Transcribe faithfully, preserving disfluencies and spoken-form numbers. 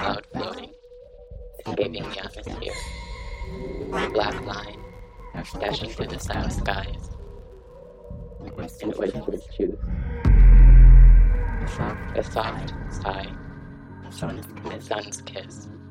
cloud floating, escaping the atmosphere. The black line, dashing through the south skies. And oyster's juice. A soft sigh. The sun's kiss.